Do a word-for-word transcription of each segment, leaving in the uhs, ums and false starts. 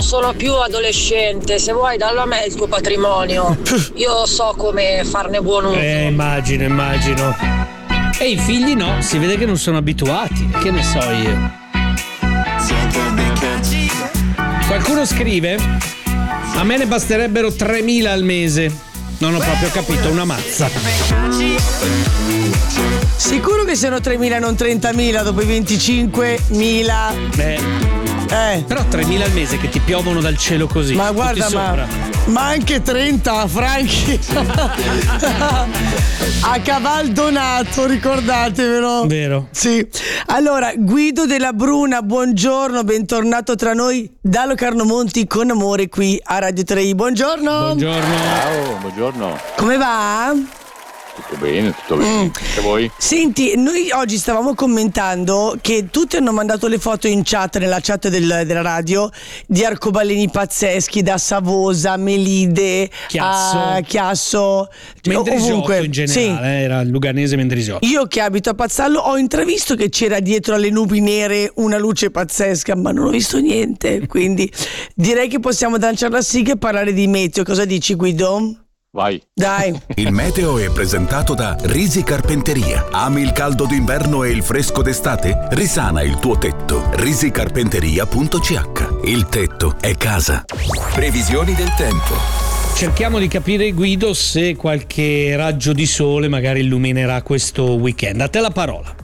non sono più adolescente, se vuoi dallo a me il tuo patrimonio. Io so come farne buon uso. Eh, immagino, immagino. E i figli no, si vede che non sono abituati, che ne so io. Qualcuno scrive: a me ne basterebbero tremila al mese. Non ho proprio capito una mazza. Sicuro che siano tremila e non trentamila dopo i venticinquemila? Eh. Eh. Però tremila al mese che ti piovono dal cielo così. Ma guarda, ma, ma anche trenta franchi a caval donato, ricordatevelo. Vero. Sì. Allora, Guido della Bruna, buongiorno, bentornato tra noi da Locarno Monti con amore qui a Radio tre i. Buongiorno. Buongiorno. Ciao, buongiorno. Come va? Tutto bene, tutto bene. Mm. E voi? Senti, noi oggi stavamo commentando che tutti hanno mandato le foto in chat, nella chat del, della radio, di arcobaleni pazzeschi da Savosa, Melide, Chiasso, a Chiasso, Mendrisiotto ovunque. in generale, sì. Era il luganese Mendrisiotto. Io che abito a Pazzallo ho intravisto che c'era dietro alle nubi nere una luce pazzesca, ma non ho visto niente, quindi direi che possiamo lanciare la sigla e parlare di meteo. Cosa dici, Guido? Vai. Dai. Il meteo è presentato da Risi Carpenteria. Ami il caldo d'inverno e il fresco d'estate? Risana il tuo tetto. risi carpenteria punto c h. Il tetto è casa. Previsioni del tempo. Cerchiamo di capire, Guido, se qualche raggio di sole magari illuminerà questo weekend. A te la parola.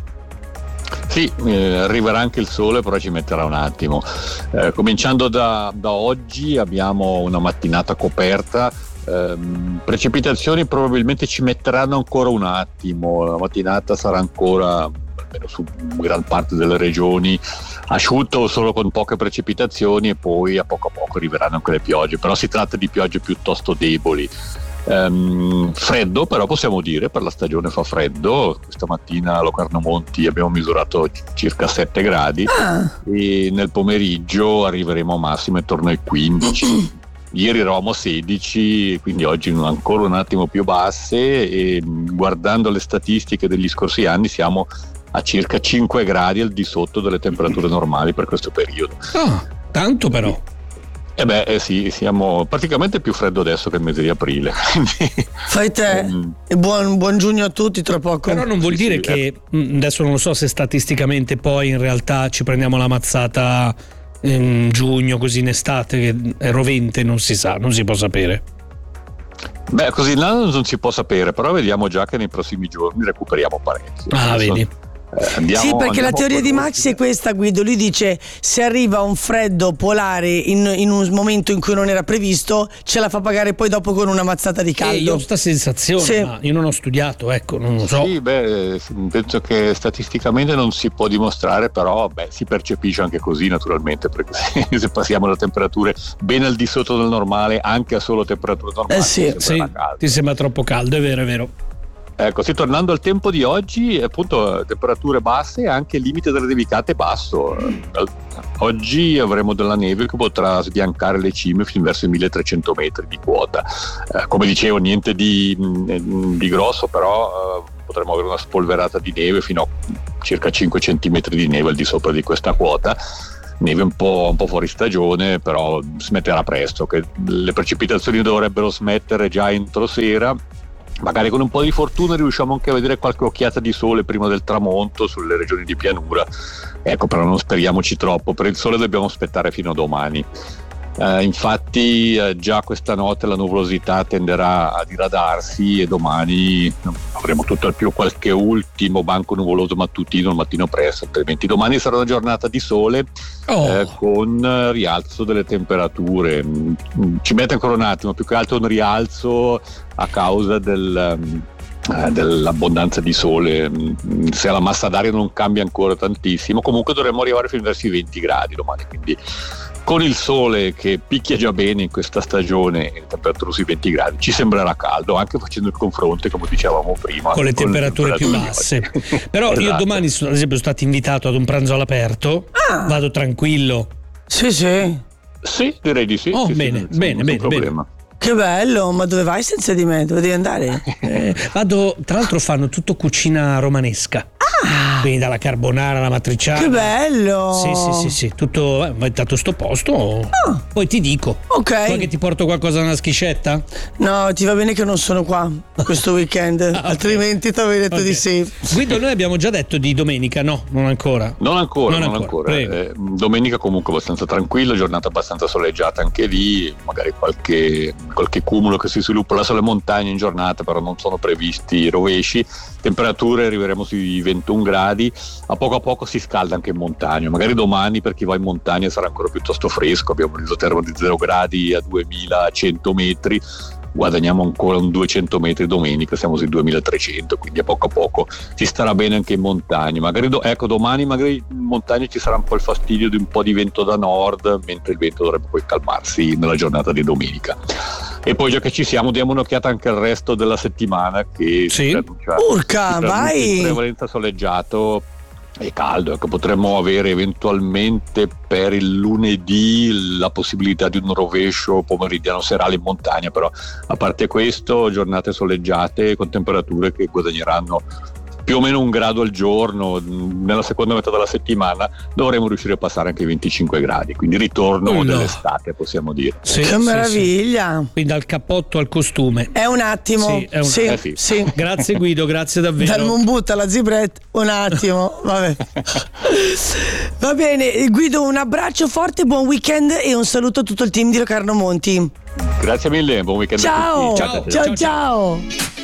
Sì, eh, arriverà anche il sole, però ci metterà un attimo. Eh, cominciando da, da oggi abbiamo una mattinata coperta. Um, precipitazioni probabilmente ci metteranno ancora un attimo, la mattinata sarà ancora, almeno su gran parte delle regioni, asciutto solo con poche precipitazioni e poi a poco a poco arriveranno anche le piogge, però si tratta di piogge piuttosto deboli. Um, freddo però possiamo dire, per la stagione fa freddo. Questa mattina a Locarno Monti abbiamo misurato circa sette gradi ah. e nel pomeriggio arriveremo a massimo intorno ai quindici. Ieri eravamo a sedici, quindi oggi ancora un attimo più basse e guardando le statistiche degli scorsi anni siamo a circa cinque gradi al di sotto delle temperature normali per questo periodo. Ah, tanto però. E eh beh, eh sì, siamo praticamente più freddo adesso che il mese di aprile. Fai te um, e buon, buon giugno a tutti tra poco. Però non vuol dire sì, che eh. adesso non lo so se statisticamente poi in realtà ci prendiamo la mazzata in giugno, così in estate, che è rovente, non si sa, non si può sapere. Beh, così là non si può sapere, però vediamo già che nei prossimi giorni recuperiamo parecchio. Ah, adesso, vedi. Eh, andiamo, sì, perché la teoria di Maxi è questa, Guido. Lui dice: se arriva un freddo polare in, in un momento in cui non era previsto, ce la fa pagare poi dopo con una mazzata di caldo. E io ho questa sensazione, sì. Ma io non ho studiato, ecco, non lo so. Sì, beh, penso che statisticamente non si può dimostrare, però beh, si percepisce anche così naturalmente, perché se, se passiamo da temperature ben al di sotto del normale, anche a solo temperature normali, eh sì, sì, ti sembra troppo caldo, è vero, è vero. Ecco, sì, tornando al tempo di oggi, appunto temperature basse e anche il limite delle nevicate basso. Oggi avremo della neve che potrà sbiancare le cime fino verso i milletrecento metri di quota. Eh, come dicevo, niente di, di grosso, però eh, potremo avere una spolverata di neve fino a circa cinque centimetri di neve al di sopra di questa quota. Neve un po', un po' fuori stagione, però smetterà presto, che le precipitazioni dovrebbero smettere già entro sera. Magari con un po' di fortuna riusciamo anche a vedere qualche occhiata di sole prima del tramonto sulle regioni di pianura. Ecco, però non speriamoci troppo, per il sole dobbiamo aspettare fino a domani. Eh, infatti eh, già questa notte la nuvolosità tenderà a diradarsi e domani avremo tutto al più qualche ultimo banco nuvoloso mattutino al mattino presto, altrimenti domani sarà una giornata di sole oh. eh, con eh, rialzo delle temperature. Ci mette ancora un attimo, più che altro un rialzo a causa del... Um, dell'abbondanza di sole. Se la massa d'aria non cambia ancora tantissimo, comunque dovremmo arrivare fino verso i venti gradi domani, quindi con il sole che picchia già bene in questa stagione e temperature sui venti gradi ci sembrerà caldo, anche facendo il confronto, come dicevamo prima, con le con temperature, le temperature più basse. Però esatto. Io domani sono, ad esempio, stato invitato ad un pranzo all'aperto, ah. vado tranquillo. Sì, sì. Sì, direi di sì. Oh, sì, bene, sì, bene, bene, problema. bene. Che bello, ma dove vai senza di me? Dove devi andare? Eh, vado, tra l'altro fanno tutto cucina romanesca. Ah, quindi dalla carbonara alla matriciana. che bello! Sì, sì, sì, sì, tutto eh, inventato sto posto. Ah. Poi ti dico. Ok. Vuoi che ti porto qualcosa nella schiscetta? No, ti va bene che non sono qua questo weekend, Ah, ok. altrimenti ti avrei detto Ok. di sì. Guido, noi abbiamo già detto di domenica, no? Non ancora. Non ancora, Non non, ancora, ancora. prego. Eh, domenica comunque abbastanza tranquillo, giornata abbastanza soleggiata anche lì, magari qualche, qualche cumulo che si sviluppa sulle montagne in giornata, però non sono previsti rovesci. Temperature arriveremo sui ventuno gradi, a poco a poco si scalda anche in montagna, magari domani per chi va in montagna sarà ancora piuttosto fresco, abbiamo un isotermo di zero gradi a duemilacento metri, guadagniamo ancora un duecento metri domenica, siamo sui duemilatrecento, quindi a poco a poco si starà bene anche in montagna. Magari do- ecco, domani magari in montagna ci sarà un po' il fastidio di un po' di vento da nord, mentre il vento dovrebbe poi calmarsi nella giornata di domenica. E poi già che ci siamo diamo un'occhiata anche al resto della settimana che Sì. si preannuncia- Urca, si preannuncia vai! in prevalenza soleggiato e caldo, ecco, potremmo avere eventualmente per il lunedì la possibilità di un rovescio pomeridiano serale in montagna, però a parte questo giornate soleggiate con temperature che guadagneranno più o meno un grado al giorno. Nella seconda metà della settimana dovremo riuscire a passare anche i venticinque gradi, quindi ritorno Oh no. dell'estate, possiamo dire. Sì, Che sì, meraviglia! sì. Quindi dal cappotto al costume. È un attimo. Sì, è un- sì, eh sì. sì. Grazie Guido, grazie davvero. Dal Mombutta alla Zibret, un attimo, vabbè. Va bene, Guido, un abbraccio forte, buon weekend e un saluto a tutto il team di Locarno Monti. Grazie mille, buon weekend a Ciao, tutti. ciao, Ciao, ciao. ciao, ciao.